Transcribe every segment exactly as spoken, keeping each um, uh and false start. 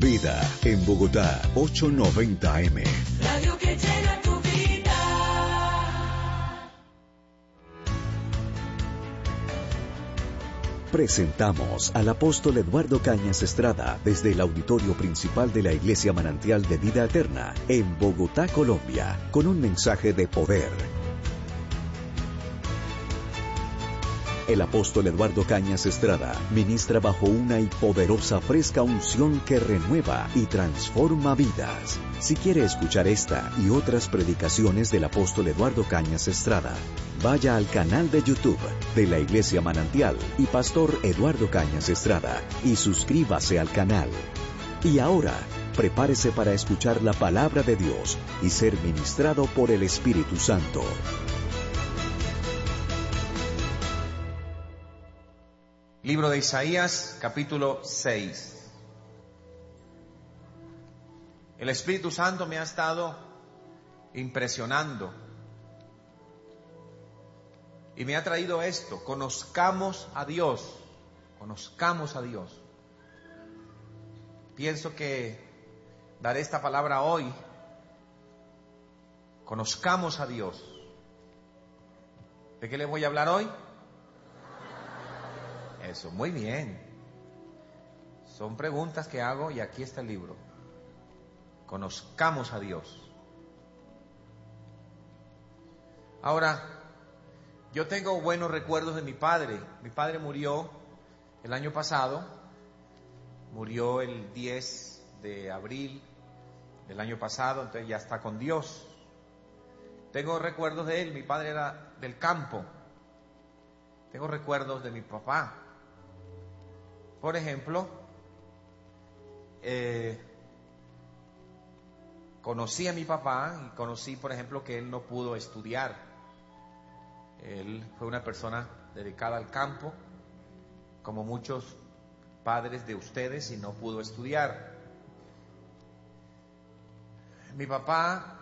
Vida en Bogotá, ochocientos noventa A M. Radio que llena tu vida. Presentamos al apóstol Eduardo Cañas Estrada desde el auditorio principal de la Iglesia Manantial de Vida Eterna en Bogotá, Colombia, con un mensaje de poder. El apóstol Eduardo Cañas Estrada ministra bajo una y poderosa fresca unción que renueva y transforma vidas. Si quiere escuchar esta y otras predicaciones del apóstol Eduardo Cañas Estrada, vaya al canal de YouTube de la Iglesia Manantial y Pastor Eduardo Cañas Estrada y suscríbase al canal. Y ahora, prepárese para escuchar la palabra de Dios y ser ministrado por el Espíritu Santo. Libro de Isaías, capítulo seis. El Espíritu Santo me ha estado impresionando y me ha traído esto: conozcamos a Dios, conozcamos a Dios. Pienso que daré esta palabra hoy. Conozcamos a Dios. ¿De qué le voy a hablar hoy? Eso, muy bien. Son preguntas que hago y aquí está el libro. Conozcamos a Dios. Ahora, yo tengo buenos recuerdos de mi padre. Mi padre murió el año pasado. Murió el diez de abril del año pasado, entonces ya está con Dios. Tengo recuerdos de él. Mi padre era del campo. Tengo recuerdos de mi papá. Por ejemplo, eh, conocí a mi papá y conocí, por ejemplo, que él no pudo estudiar. Él fue una persona dedicada al campo, como muchos padres de ustedes, y no pudo estudiar. Mi papá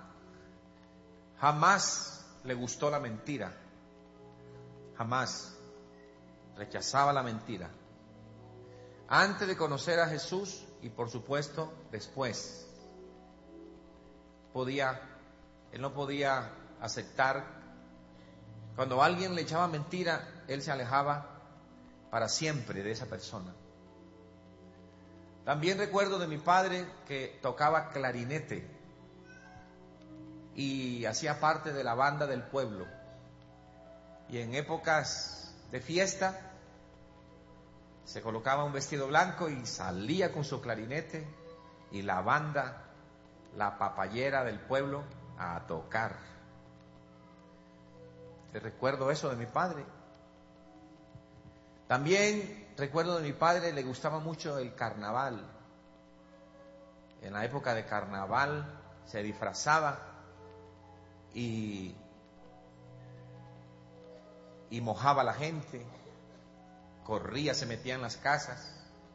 jamás le gustó la mentira, jamás rechazaba la mentira. Antes de conocer a Jesús y por supuesto después, podía, él no podía aceptar. Cuando alguien le echaba mentira, él se alejaba para siempre de esa persona. También recuerdo de mi padre que tocaba clarinete y hacía parte de la banda del pueblo. Y en épocas de fiesta se colocaba un vestido blanco y salía con su clarinete y la banda, la papayera del pueblo, a tocar. Te recuerdo eso de mi padre. También recuerdo de mi padre, le gustaba mucho el carnaval. En la época de carnaval se disfrazaba y, y mojaba a la gente. Corría, se metía en las casas.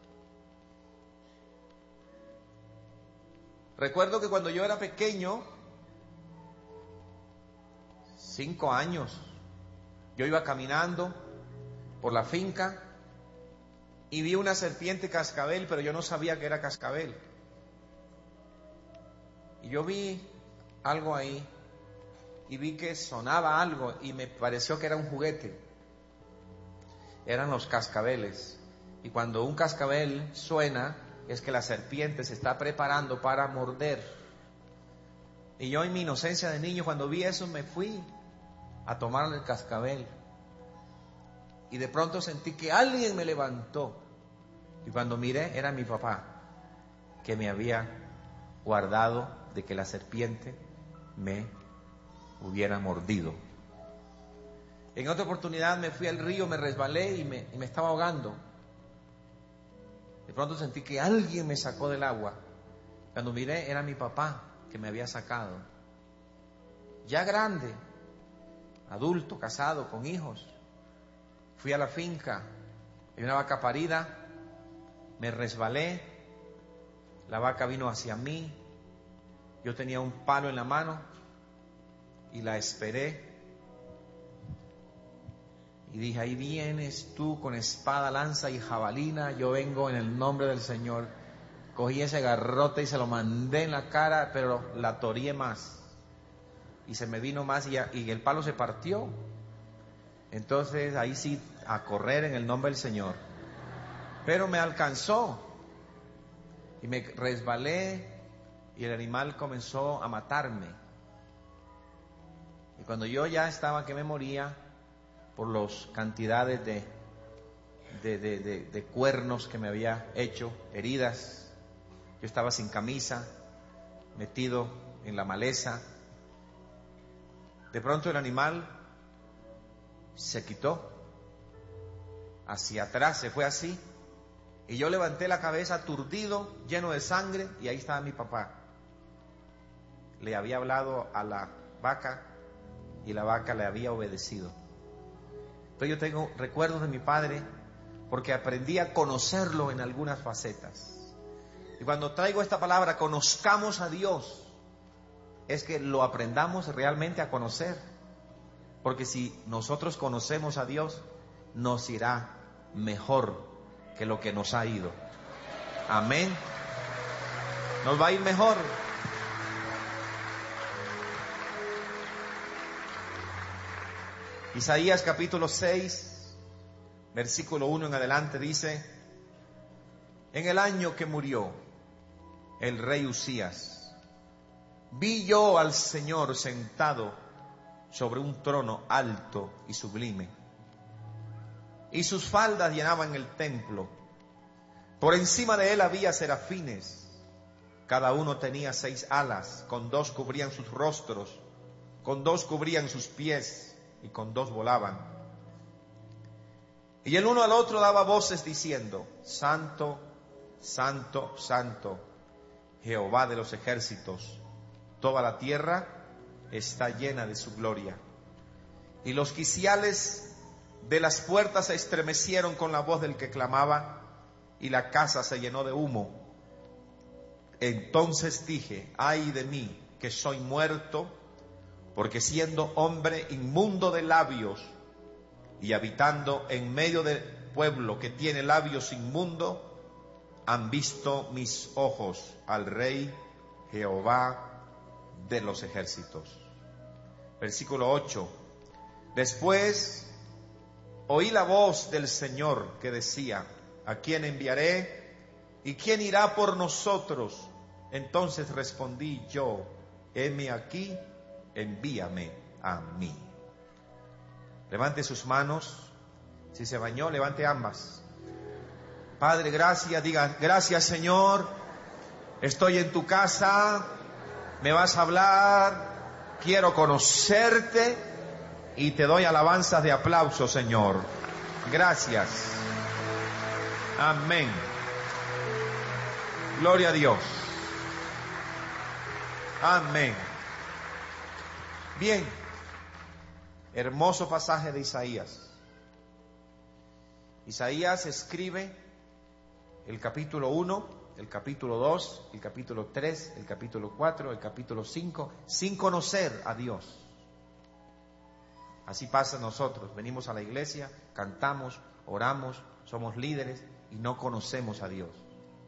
Recuerdo que cuando yo era pequeño, cinco años, yo iba caminando por la finca y vi una serpiente cascabel, pero yo no sabía que era cascabel. Y yo vi algo ahí y vi que sonaba algo y me pareció que era un juguete. Eran los cascabeles. Y cuando un cascabel suena, es que la serpiente se está preparando para morder. Y yo en mi inocencia de niño, cuando vi eso, me fui a tomar el cascabel. Y de pronto sentí que alguien me levantó. Y cuando miré, era mi papá, que me había guardado de que la serpiente me hubiera mordido. En otra oportunidad me fui al río, me resbalé y me, y me estaba ahogando. De pronto sentí que alguien me sacó del agua. Cuando miré, era mi papá que me había sacado. Ya grande, adulto, casado, con hijos. Fui a la finca, hay una vaca parida, me resbalé, la vaca vino hacia mí, yo tenía un palo en la mano y la esperé. Y dije, ahí vienes tú con espada, lanza y jabalina, yo vengo en el nombre del Señor. Cogí ese garrote y se lo mandé en la cara, pero la toreé más. Y se me vino más y, ya, y el palo se partió. Entonces ahí sí, a correr en el nombre del Señor. Pero me alcanzó. Y me resbalé y el animal comenzó a matarme. Y cuando yo ya estaba que me moría por las cantidades de, de, de, de, de cuernos que me había hecho, heridas, yo estaba sin camisa, metido en la maleza. De pronto el animal se quitó hacia atrás, se fue así. Y yo levanté la cabeza aturdido, lleno de sangre, y ahí estaba mi papá. Le había hablado a la vaca y la vaca le había obedecido. Entonces yo tengo recuerdos de mi padre porque aprendí a conocerlo en algunas facetas. Y cuando traigo esta palabra, conozcamos a Dios, es que lo aprendamos realmente a conocer. Porque si nosotros conocemos a Dios, nos irá mejor que lo que nos ha ido. Amén. Nos va a ir mejor. Isaías capítulo seis, versículo uno en adelante dice: en el año que murió el rey Usías, vi yo al Señor sentado sobre un trono alto y sublime, y sus faldas llenaban el templo. Por encima de él había serafines, cada uno tenía seis alas, con dos cubrían sus rostros, con dos cubrían sus pies, y con dos volaban. Y el uno al otro daba voces diciendo: Santo, Santo, Santo, Jehová de los ejércitos, toda la tierra está llena de su gloria. Y los quiciales de las puertas se estremecieron con la voz del que clamaba, y la casa se llenó de humo. Entonces dije: ay de mí, que soy muerto, porque siendo hombre inmundo de labios y habitando en medio del pueblo que tiene labios inmundos, han visto mis ojos al Rey Jehová de los ejércitos. Versículo ocho. Después oí la voz del Señor que decía: ¿a quién enviaré? ¿Y quién irá por nosotros? Entonces respondí yo: heme aquí, envíame a mí. Levante sus manos. Si se bañó, levante ambas. Padre, gracias, diga: gracias, Señor, estoy en tu casa, me vas a hablar, quiero conocerte y te doy alabanzas de aplauso, Señor. Gracias. Amén. Gloria a Dios. Amén. Bien, hermoso pasaje de Isaías. Isaías escribe el capítulo uno, el capítulo dos, el capítulo tres, el capítulo cuatro, el capítulo cinco, sin conocer a Dios. Así pasa a nosotros, venimos a la iglesia, cantamos, oramos, somos líderes y no conocemos a Dios.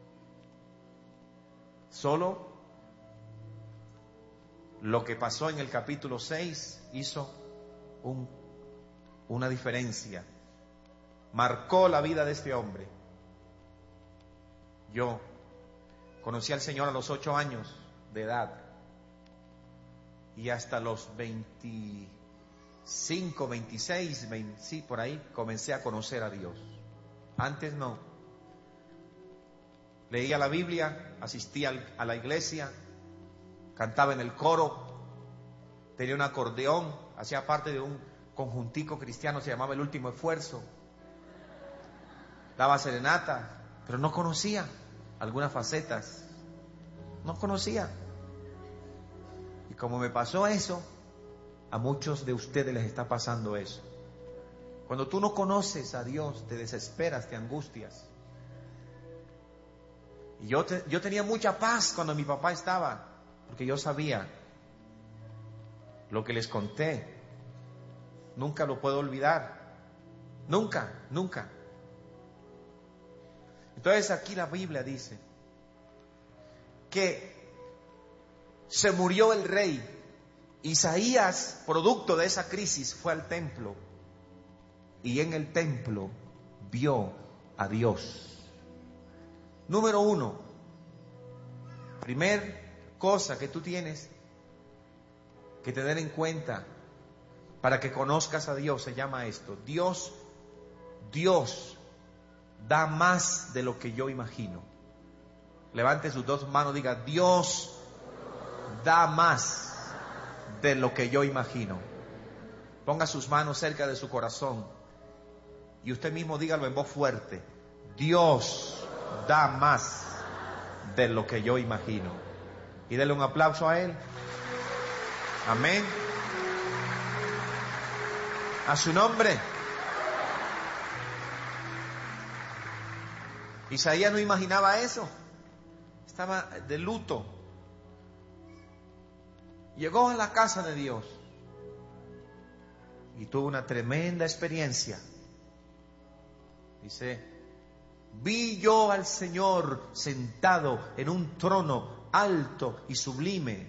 Solo lo que pasó en el capítulo seis hizo un, una diferencia, marcó la vida de este hombre. Yo conocí al Señor a los ocho años de edad y hasta los veinticinco, veintiséis, veinte, sí, por ahí comencé a conocer a Dios. Antes no. Leía la Biblia, asistía a la iglesia, cantaba en el coro, tenía un acordeón, hacía parte de un conjuntico cristiano, se llamaba El Último Esfuerzo, daba serenata, pero no conocía algunas facetas, no conocía. Y como me pasó eso, a muchos de ustedes les está pasando eso. Cuando tú no conoces a Dios, te desesperas, te angustias. Y yo, te, yo tenía mucha paz cuando mi papá estaba, porque yo sabía lo que les conté. Nunca lo puedo olvidar. Nunca, nunca. Entonces aquí la Biblia dice que se murió el rey. Isaías, producto de esa crisis, fue al templo y en el templo vio a Dios. Número uno, primer cosa que tú tienes que tener en cuenta para que conozcas a Dios se llama esto: Dios, Dios da más de lo que yo imagino. Levante sus dos manos, diga: Dios da más de lo que yo imagino. Ponga sus manos cerca de su corazón y usted mismo dígalo en voz fuerte: Dios da más de lo que yo imagino. Y denle un aplauso a Él. Amén. A su nombre. Isaías no imaginaba eso. Estaba de luto. Llegó a la casa de Dios y tuvo una tremenda experiencia. Dice: vi yo al Señor sentado en un trono alto y sublime,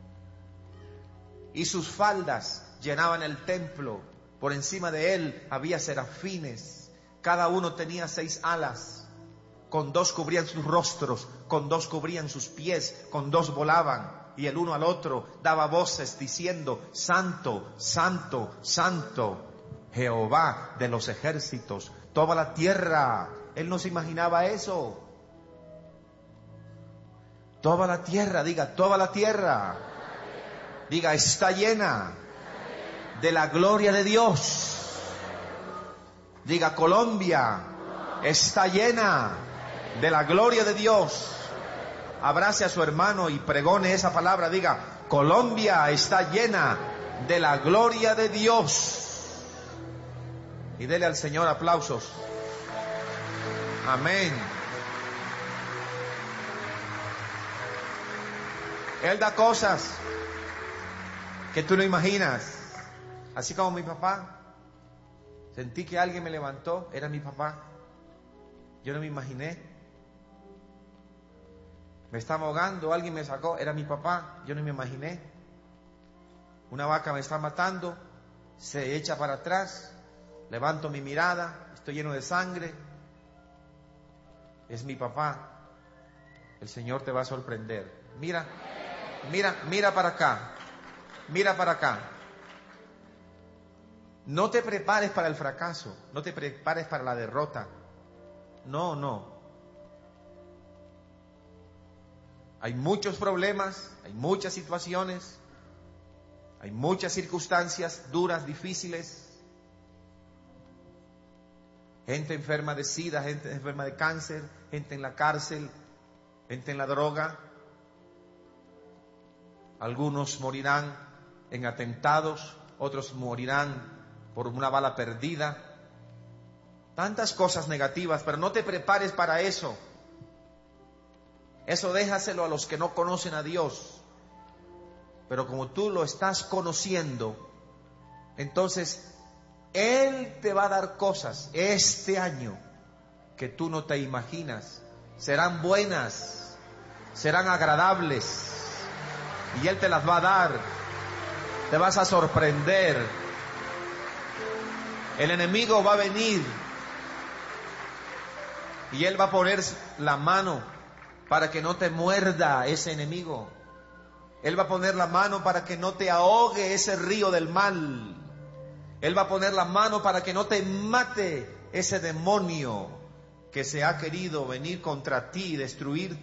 y sus faldas llenaban el templo. Por encima de él había serafines, cada uno tenía seis alas, con dos cubrían sus rostros, con dos cubrían sus pies, con dos volaban, y el uno al otro daba voces diciendo: Santo, Santo, Santo, Jehová de los ejércitos, toda la tierra. Él no se imaginaba eso. Toda la tierra, diga, toda la tierra, diga, está llena de la gloria de Dios. Diga, Colombia está llena de la gloria de Dios. Abrace a su hermano y pregone esa palabra. Diga, Colombia está llena de la gloria de Dios. Y dele al Señor aplausos. Amén. Él da cosas que tú no imaginas. Así como mi papá, sentí que alguien me levantó, era mi papá. Yo no me imaginé. Me estaba ahogando, alguien me sacó, era mi papá, yo no me imaginé. Una vaca me está matando, se echa para atrás, levanto mi mirada, estoy lleno de sangre. Es mi papá. El Señor te va a sorprender. Mira, mira, mira para acá, mira para acá. No te prepares para el fracaso, no te prepares para la derrota. No, no. Hay muchos problemas, hay muchas situaciones, hay muchas circunstancias duras, difíciles. Gente enferma de sida, gente enferma de cáncer, gente en la cárcel, gente en la droga. Algunos morirán en atentados, otros morirán por una bala perdida. Tantas cosas negativas, pero no te prepares para eso. Eso déjaselo a los que no conocen a Dios. Pero como tú lo estás conociendo, entonces Él te va a dar cosas este año que tú no te imaginas. Serán buenas, serán agradables, y Él te las va a dar. Te vas a sorprender. El enemigo va a venir y Él va a poner la mano para que no te muerda ese enemigo. Él va a poner la mano para que no te ahogue ese río del mal. Él va a poner la mano para que no te mate ese demonio que se ha querido venir contra ti y destruir